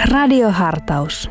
Radiohartaus.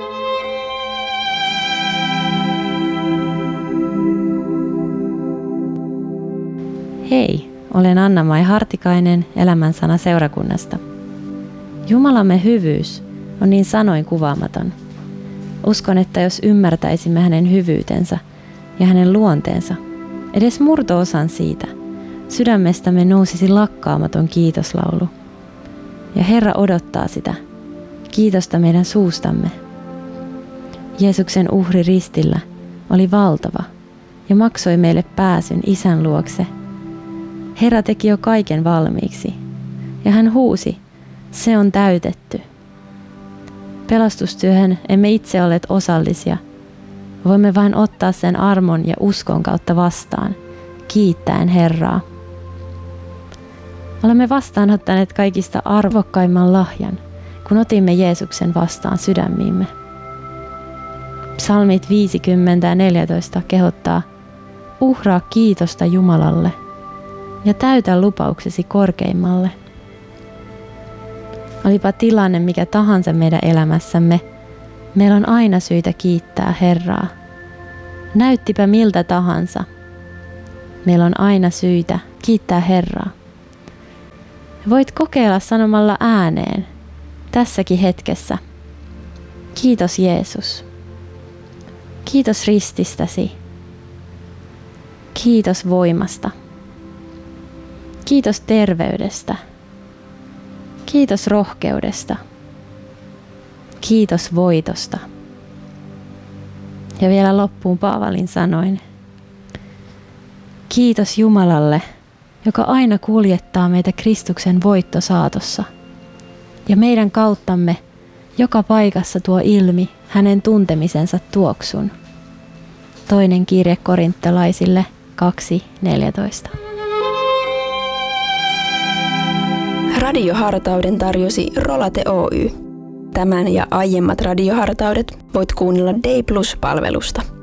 Hei, olen Anna-Mai Hartikainen Elämän sana seurakunnasta. Jumalamme hyvyys on niin sanoin kuvaamaton. Uskon, että jos ymmärtäisimme hänen hyvyytensä ja hänen luonteensa, edes murto-osan siitä, sydämestämme nousisi lakkaamaton kiitoslaulu. Ja Herra odottaa sitä, kiitosta meidän suustamme. Jeesuksen uhri ristillä oli valtava ja maksoi meille pääsyn Isän luokse. Herra teki jo kaiken valmiiksi ja hän huusi, se on täytetty. Pelastustyöhön emme itse olleet osallisia. Voimme vain ottaa sen armon ja uskon kautta vastaan, kiittäen Herraa. Olemme vastaanottaneet kaikista arvokkaimman lahjan, kun otimme Jeesuksen vastaan sydämiimme. Psalmit 50 ja 14 kehottaa, uhraa kiitosta Jumalalle ja täytä lupauksesi korkeimmalle. Olipa tilanne mikä tahansa meidän elämässämme, meillä on aina syytä kiittää Herraa. Näyttipä miltä tahansa, meillä on aina syytä kiittää Herraa. Voit kokeilla sanomalla ääneen, tässäkin hetkessä. Kiitos Jeesus. Kiitos rististäsi. Kiitos voimasta. Kiitos terveydestä. Kiitos rohkeudesta. Kiitos voitosta. Ja vielä loppuun Paavalin sanoin. Kiitos Jumalalle, joka aina kuljettaa meitä Kristuksen voittosaatossa. Ja meidän kauttamme joka paikassa tuo ilmi hänen tuntemisensa tuoksun. Toinen kirje korintolaisille 2.14. Radiohartauden tarjosi Rolate Oy. Tämän ja aiemmat radiohartaudet voit kuunnella Day Plus-palvelusta.